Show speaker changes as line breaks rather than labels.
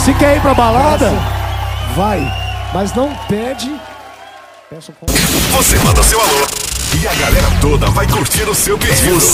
Se quer ir pra balada,
vai, mas não pede.
Você manda seu alô e a galera toda vai curtir o seu pedido.